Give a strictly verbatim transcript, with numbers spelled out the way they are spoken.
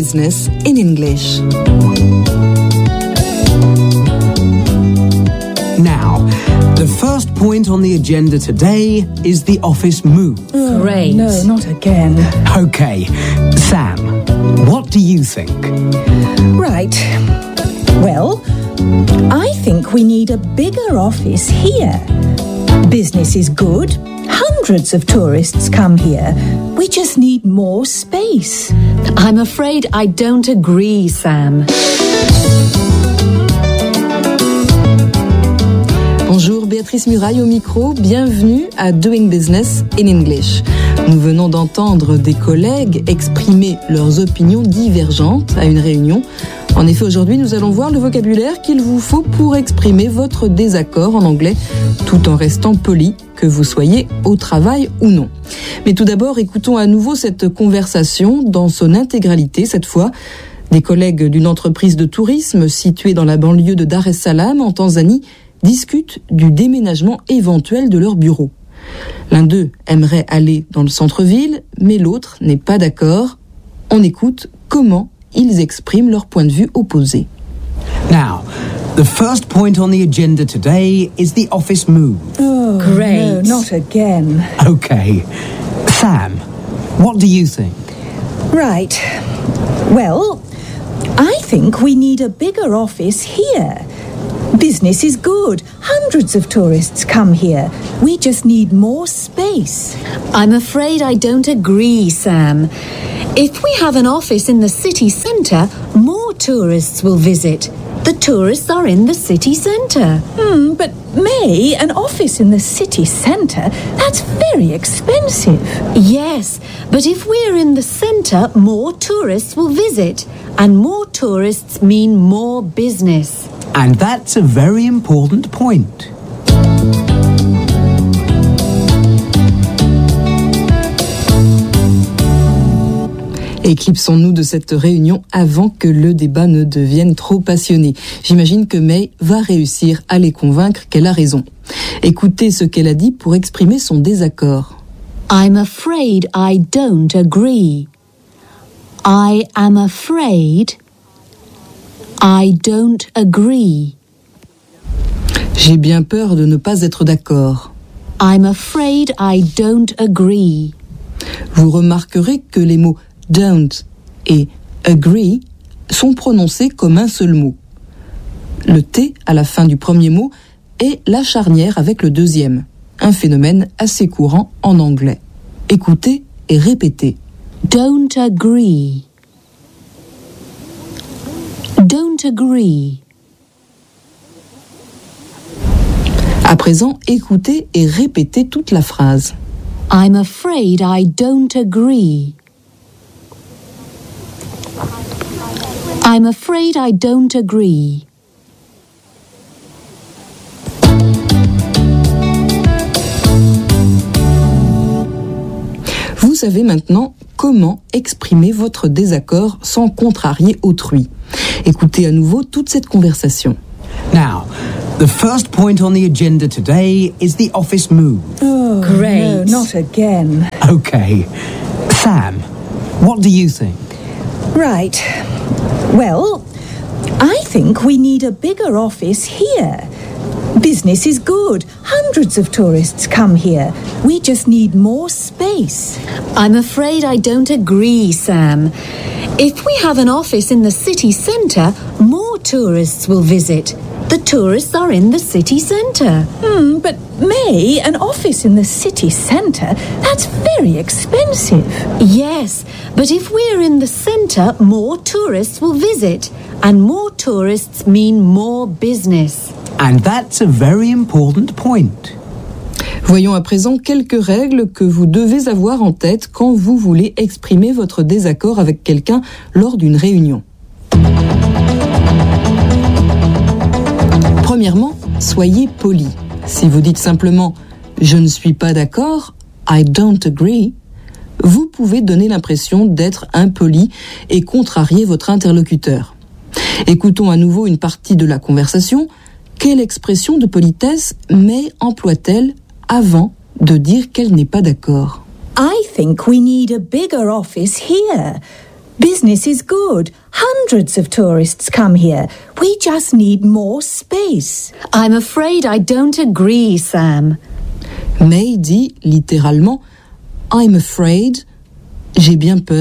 Business in English. Now, the first point on the agenda today is the office move. Oh, Great. No, not again. Okay, Sam, what do you think? Right. Well, I think we need a bigger office here. Business is good. Hundreds of tourists come here. We just need more space. I'm afraid I don't agree, Sam. Bonjour, Béatrice Muraille au micro, bienvenue à Doing Business in English. Nous venons d'entendre des collègues exprimer leurs opinions divergentes à une réunion. En effet, aujourd'hui, nous allons voir le vocabulaire qu'il vous faut pour exprimer votre désaccord en anglais, tout en restant poli, que vous soyez au travail ou non. Mais tout d'abord, écoutons à nouveau cette conversation dans son intégralité, cette fois. Des collègues d'une entreprise de tourisme située dans la banlieue de Dar es Salaam, en Tanzanie, discutent du déménagement éventuel de leur bureau. L'un d'eux aimerait aller dans le centre-ville, mais l'autre n'est pas d'accord. On écoute comment ils expriment leur point de vue opposé. Now, the first point on the agenda today is the office move. Oh, Great. no, not again. Okay, Sam, what do you think? Right. Well, I think we need a bigger office here. Business is good. Hundreds of tourists come here. We just need more space. I'm afraid I don't agree, Sam. If we have an office in the city centre, more tourists will visit. The tourists are in the city centre. Hmm, but May, an office in the city centre, that's very expensive. Yes, but if we're in the centre, more tourists will visit. And more tourists mean more business. And that's a very important point. Éclipsons-nous de cette réunion avant que le débat ne devienne trop passionné. J'imagine que May va réussir à les convaincre qu'elle a raison. Écoutez ce qu'elle a dit pour exprimer son désaccord. I'm afraid I don't agree. I am afraid I don't agree. J'ai bien peur de ne pas être d'accord. I'm afraid I don't agree. Vous remarquerez que les mots don't et agree sont prononcés comme un seul mot. Le T à la fin du premier mot est la charnière avec le deuxième, un phénomène assez courant en anglais. Écoutez et répétez. Don't agree. Don't agree. À présent, écoutez et répétez toute la phrase. I'm afraid I don't agree. I'm afraid I don't agree. Vous savez maintenant comment exprimer votre désaccord sans contrarier autrui. Écoutez à nouveau toute cette conversation. Now, the first point on the agenda today is the office move. Oh, Great. no, not again. Okay, Sam, what do you think? Right. Well, I think we need a bigger office here. Business is good. Hundreds of tourists come here. We just need more space. I'm afraid I don't agree, Sam. If we have an office in the city centre, more tourists will visit. The tourists are in the city centre. Hmm, but May, an office in the city centre, that's very expensive. Yes, but if we're in the centre, more tourists will visit. And more tourists mean more business. And that's a very important point. Voyons à présent quelques règles que vous devez avoir en tête quand vous voulez exprimer votre désaccord avec quelqu'un lors d'une réunion. Premièrement, soyez poli. Si vous dites simplement « je ne suis pas d'accord »,« I don't agree », vous pouvez donner l'impression d'être impoli et contrarier votre interlocuteur. Écoutons à nouveau une partie de la conversation. Quelle expression de politesse May emploie-t-elle avant de dire qu'elle n'est pas d'accord? I think we need a bigger office here. Business is good. Hundreds of tourists come here. We just need more space. I'm afraid I don't agree, Sam. May dit littéralement « I'm afraid », j'ai bien peur.